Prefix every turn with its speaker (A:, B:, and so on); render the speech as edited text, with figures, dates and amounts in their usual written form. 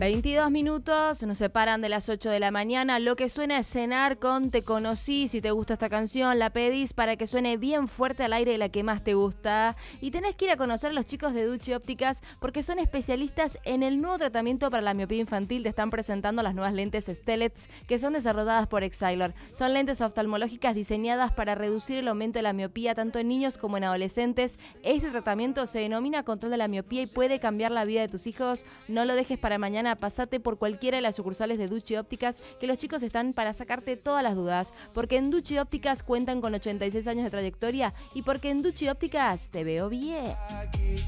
A: 22 minutos, nos separan de las 8 de la mañana. Lo que suena es Cenar con Te Conocí. Si te gusta esta canción, la pedís para que suene bien fuerte al aire de la que más te gusta. Y tenés que ir a conocer a los chicos de Ducci Ópticas porque son especialistas en el nuevo tratamiento para la miopía infantil. Te están presentando las nuevas lentes Stellets que son desarrolladas por Exilor. Son lentes oftalmológicas diseñadas para reducir el aumento de la miopía tanto en niños como en adolescentes. Este tratamiento se denomina control de la miopía y puede cambiar la vida de tus hijos. No lo dejes para mañana. Pasate por cualquiera de las sucursales de Ducci Ópticas, que los chicos están para sacarte todas las dudas, porque en Ducci Ópticas cuentan con 86 años de trayectoria y porque en Ducci Ópticas te veo bien.